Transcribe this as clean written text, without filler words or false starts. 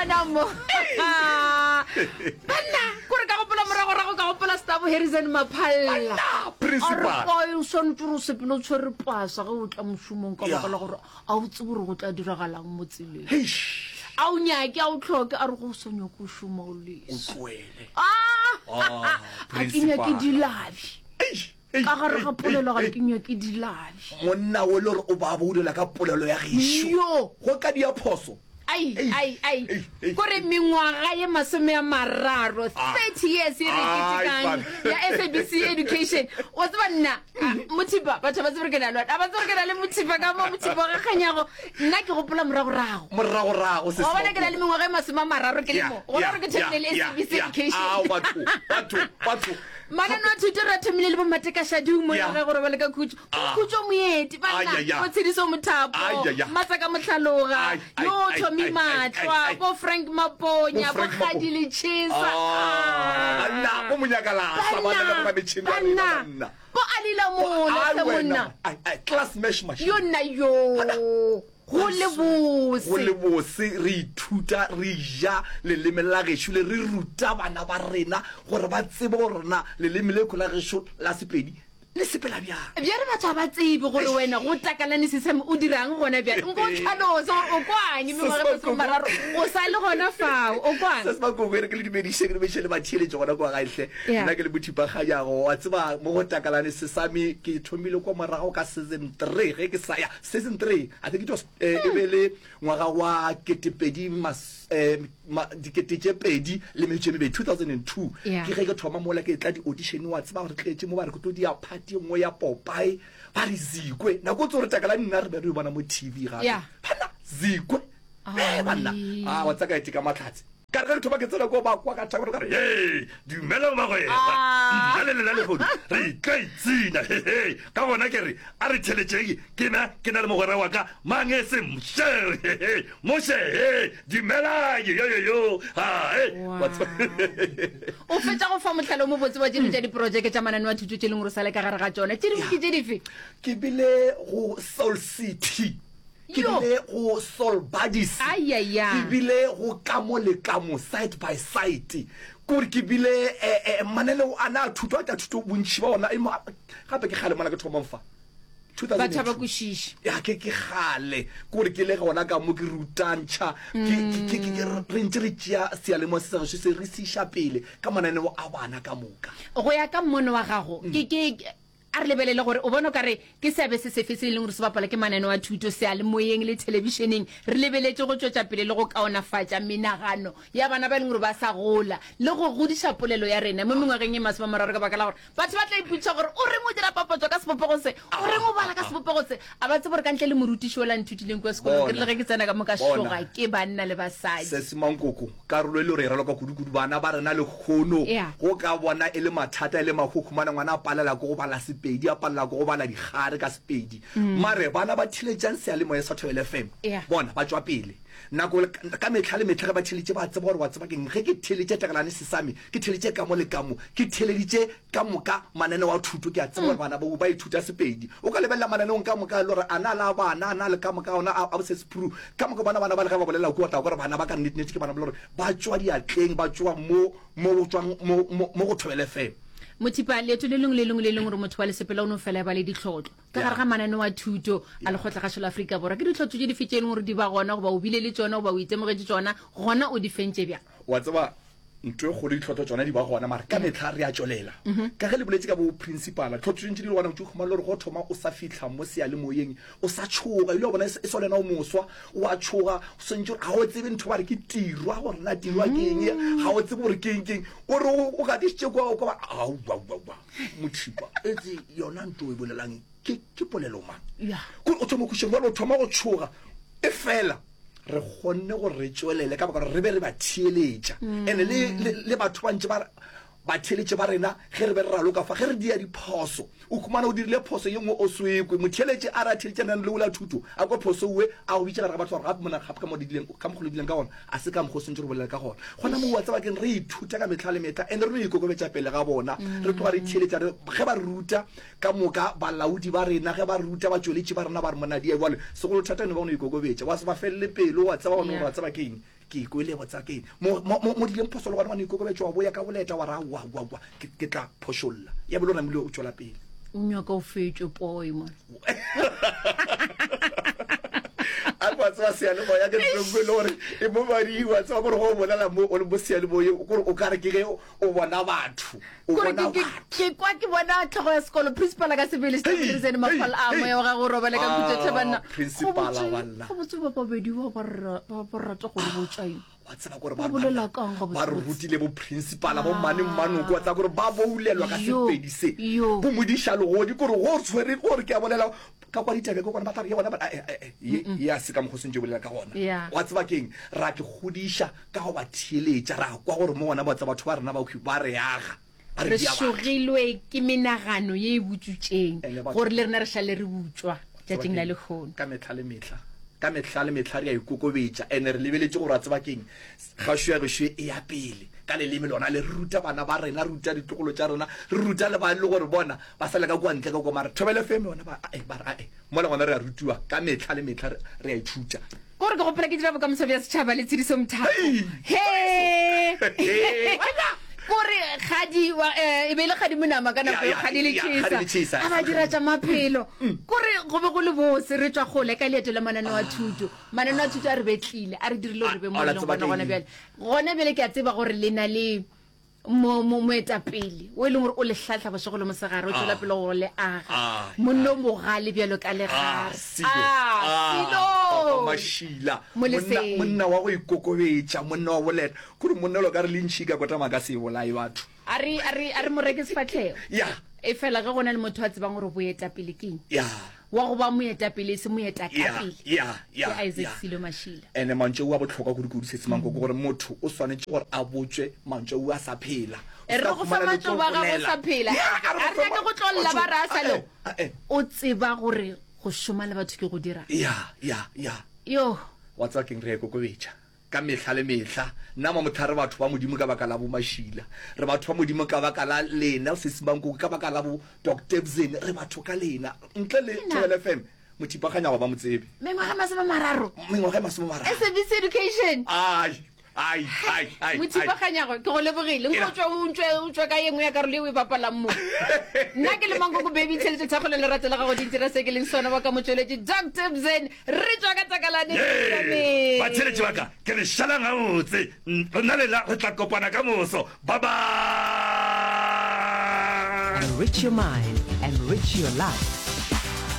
gona mo banna kore ka gopola morago ka gopola Stabo Harrison Maphalla principal o son turu se pino tshwere pasa ga o tla moshumong ka baka la gore a o tsebore go tla diragalang mo tseleng a o nyake a o tlhoke a re go sonyo go shuma o lesa a kinya ke dilabi ka gare ga polelo ga kinya ke dilabi monna o le gore o ba boulela ka polelo ya gešo go ka dia phoso ai kore mengwaga ye 30 30 years e re ketekang ya SABC education o tseba nna Mothipa batho ba tsebe ke na le Mothipa ka mo Mothipa ga kganyago nna ke gopola morago se o bona ke na le mengwaga ye 30 ke le mo go re ke themile SABC education batho mana no tutera themile le bo mateka shadu mo ya gore ba le ka khutso moeti bana o tshidiso mothapo matsaka motlhaloga yo Tommy Matlwa bo Frank Maponya bo Khadile Chisa nna bo monyakala sa bana le bona metšhini ya nna bo alila mona class mesh machine yo nna yo go le bose re ithuta re ja leleme la gešo le re ruta bana ba rena gore ba tsebe go rona leleme le kgola gešo la Sepedi le sepela bjang re batho ba tsebe gore wena go takalane sesame o dirang gona bjang nko tlhalosa o kwanye mengwaga mararo o sa le gona fao o kwane se se ba go re ke le dimediše ke le batheletše gona kwa gaehle nna ke le Mothipa kganyago wa tseba mo go takalane sesame ke thomile kwa morago ka season 3 ge ke sa ya season 3 I think it was e be le ngwaga wa ketepedi dikete tše pedi le metšo mebe 2002 ke ge ke thoma mola ke tla di audition wa tseba gore tletse mo ba re go tlo dia party ngwe ya Popeye ba re Zikwe nako tso re takala nna re be re bona mo TV ga bana Zikwe bana wa tsaka etika matlhatse ka re thoba ke tsela go ba kwa ka thakoro ka re dumela ba go eba nna le go re ka itsina ka bona ke re a re theletšege ke na le mogwera wa ka mangese moshe dumela yo o fetsa go fa motlhalo mo botse ba dilo tša diprojeke tša manane wa thuto tše leng gore sa le ka gare ga tsone tše dingwe ke tše dife ke bile go Soul City ke bile go Soul Buddies ke bile go Kamo le Kamo side by side gore ke bile mananeo ana thuto ta thuto bontši ba ona gape ke gale mona ke thoma mfa batho ba kwešiša ya ke gale gore ke le gona ka mo ke rutantšha re ntse re tšea sealemo se sego se re seša pele ka mananeo a bana ka moka go ya ka mmono wa gago a re lebelele gore o bona kare ke seabe se sefe se leng gore se bapala ke manane wa thuto se a le moyeng le televisioneng re lebeletse go tšwetša pele le go kaonafatša menagano ya bana ba leng gore ba sa gola le go godiša polelo ya rena mo mengwageng ye 30 ka baka la gore batho ba tla iputša gore o reng o dira papatso ka sepopego se o reng o bala ka sepopego se a ba tsebe gore ka ntle le morutiši o la nthutileng kwa sekolong ke le ge ke tsena ka mo ka šoga ke banna le basadi se semankoko karolo e le gore e raloka kudu bana ba rena le kgono go ka bona e le mathata e le makhukhumana ngwana a palela go bala Sepedi a palela go bala digare ka Sepedi mare bana ba thiletšang sealemoya sa Thobela FM bona ba tswa pele nako ka metlha le metlha ba thiletše ba tseba gore wa tseba ke ge ke thiletše takalane sesame ke thiletše Kamo le Kamo ke thileditše ka moka manane wa thuto ke a tseba gore bana ba ithuta Sepedi o ka lebelela mananeong ka moka le gore ana la bana ana le ka moka ona a bosespru ka moka bana ba le ga ba bolela go tla gore bana ba ka nnete ke bana ba le gore ba tswa diatleng ba tswa mo go Thobela FM Mothipa leeto le lengwe gore motho wa lesepela o no fela ba le ditlhotlo ka gare ga manane wa thuto a le gotla ga shela Afrika Borwa ke ditlhotlo tše di fetšeng gore di ba gona go ba o bile le tsona go ba o itemogetse tsona gona o di fentše bjang wa tseba ntwe go le ditlhotlo tsona di ba gona mara ka metlha re a tšolela ka ge le boletse ka bo principal tlhotlo tše di le gona go khumana le gore go thoma o sa fitlha mo sealemoyeng o sa tshoga ile bona e solena o moswa o a tshoga sentse ga o tsebe ntho ba re ke tirwa gore na tirwa ke eng ga o tsebe gore ke eng o re o ga ditše kwa ba au Mothipa etse yona ntho e bolelang ke polelo mang o thoma go shengwa o thoma go tshoga e fela re kgonne go re tšwelele ka baka re be re ba thieletša ene le batho ba ntse ba theletše ba rena ge re be re raloka fa ge re dia diphoso o khumana o dirile phoso ye nngwe o swekwe motheletše a re a theletše nang le ola thuto a kwa phoso uwe a o bitša gare ga batho gore gape mona gape ka mo go dileng ka gona a se ka mokgo sentse re bolela ka gona gona mo wa tseba keng re ithuta ka metlha le metlha ande re no ikokobetša pele ga bona re tloga re theletša ge ba re ruta ka moka balaodi ba rena ge ba ruta ba tšweletše ba rena ba re monadi e bale segolo thata ne ba go no ikokobetša wa se ba felele pelo wa tseba gone gore wa tseba keng ke ko le botsa ke mo dileng phosolo gona mane ikokobetša wa boya ka boleta wa ra wa ke tla phošolla ya bolo ramile o tšwela pele o nyaka o fetše poi man a kwa tswa sealemoya ke tsongwe le gore e mo badiwa tsa gore go bonala mo o le mo sealemoye gore o ka re ke ge o bona batho o bona batho ke kwa ke bona tlhogo ya sekolo principal ka sebele setsene mafala a mo ya ga go robale ka khutetse bana principal walla go botse ba babedi wa ba rata go botsaing wa tseba gore ba bolela kang ga ba re rutile bo principal bo maneng manoko wa tsa gore ba boulelwa ka sepedi se bo modisha le go di gore go tshwere gore ke a bolela ka kwa ditebe go bona ba tla re bona ba ya se ka mo go sentse bolela ka gona wa tseba keng ra ke godisha ka go ba thieletša ra kwa gore mo bona ba tsa batho ba rena ba re yaga re shogilwe ke menagano ye e butsutšeng gore le rena re šale re butswa tšatšing la lekgono ka metlha le metlha re a ikokobetša ene re lebeletse gore a tseba keng gašo ya gešo e ya pele ka leleme lona le ruta bana ba rena ruta ditlogolo tša rona re ruta le bane le gore bona ba sale ka kwa ntle ka komare thobele feme ona ba re mo le gona re a rutiwa ka metlha le metlha re a ithuta gore ke gopela ke dira bokamoso bja setšhaba le tshediso mothapo kore gadi e be le gadi monama ka nako gadi le tšhesa a ba dira tša maphelo kore go be go le bose re tswa gole ka leeto la manane wa thuto a re betlile a re dirile gore be mo leng gona bjale gona bjale ke a tseba gore le na le moetapele o e leng gore o lehlatlha bošego le mosegare o tswela pele go le aga monno mogale bjalo ka legare mašila monna wa go ikokobetša monna wa boleta kore monna lo ka re lentšhi ka kota maka se bolae batho a re moreke sefatlhego e fela ge gona le motho a tsebang gore boetapele keng wa go ba moetapele se moetakapele ke Isaac Silo Mashila ene mantše o a botlhokwa kudu kudu se tsemanko gore motho o swanetse gore a botswe mantše o a sa phela re go fa matlo ba ga go sa phela a re ka go tlolla ba ra sa lo o tseba gore go šoma le batho ke go dira yo wa tsa keng re kokobetša ka mehla le mehla nna mothare batho ba modimo ka baka la bo Mashila re batho ba modimo ka baka la lena se sibanko ka baka la bo Dr. Bzen re batho ka lena ntle le Tshwele FM motipaganya ba motsebe mengwaga masome SABC Education ai motipaganya ke go lebogile o tswa ka yengwe ya karolo e bapalang mo nna ke le mango go baby tšhelete tsa go le lerato la gago dintira se ke leng sona ba ka motsweledi Dr. Bzen re tswa ka takalane ba tšhelete ba ka ke le šalang gabotse rona lela re tla kopana ka moso bye enrich your mind enrich your life